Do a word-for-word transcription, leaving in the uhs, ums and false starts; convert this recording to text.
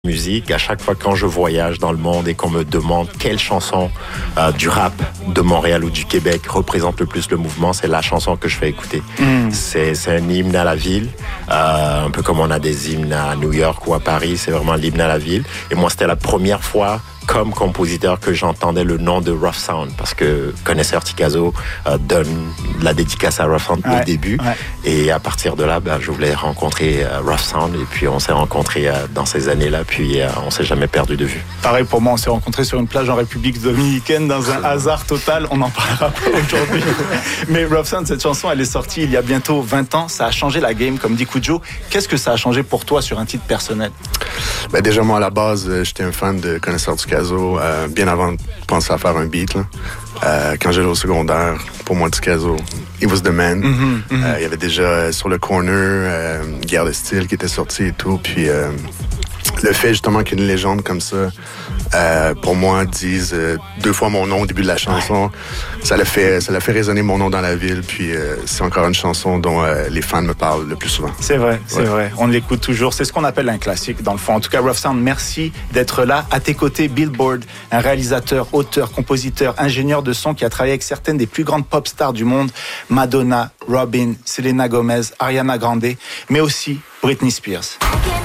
musique. À chaque fois quand je voyage dans le monde et qu'on me demande quelle chanson euh, du rap de Montréal ou du Québec représente le plus le mouvement, c'est la chanson que je fais écouter. Mm. C'est, c'est un hymne à la ville, euh, un peu comme on a des hymnes à New York ou à Paris, c'est vraiment l'hymne à la ville. Et moi, c'était la première fois comme compositeur que j'entendais le nom de Rough Sound, parce que Connaisseur Ticazo euh, donne la dédicace à Rough Sound ouais, au début, ouais. Et à partir de là, ben, je voulais rencontrer euh, Rough Sound, et puis on s'est rencontrés euh, dans ces années-là, puis euh, on s'est jamais perdu de vue. Pareil pour moi, on s'est rencontrés sur une plage en République Dominicaine dans un hasard total, on n'en parlera pas aujourd'hui. Mais Rough Sound, cette chanson, elle est sortie il y a bientôt vingt ans, ça a changé la game, comme dit Kudjo. Qu'est-ce que ça a changé pour toi sur un titre personnel? Ben déjà, moi, à la base, j'étais un fan de Connaisseur Ticazo, euh, bien avant de penser à faire un beat. Là. Euh, quand j'allais au secondaire, pour moi, Ticazo, he was the man. Mm-hmm, mm-hmm. Euh, il y avait déjà euh, sur le corner, euh, Guerre de style qui était sorti et tout. Puis euh, le fait justement qu'une légende comme ça, euh, pour moi, dise euh, deux fois mon nom au début de la chanson, ouais. ça l'a fait, ça l'a fait résonner mon nom dans la ville. Puis euh, c'est encore une chanson dont euh, les fans me parlent le plus souvent. C'est vrai, c'est ouais. vrai. On l'écoute toujours. C'est ce qu'on appelle un classique dans le fond. En tout cas, Rough Sound, merci d'être là. À tes côtés, Billboard, un réalisateur, auteur, compositeur, ingénieur de son qui a travaillé avec certaines des plus grandes pop stars du monde, Madonna, Robin, Selena Gomez, Ariana Grande, mais aussi Britney Spears.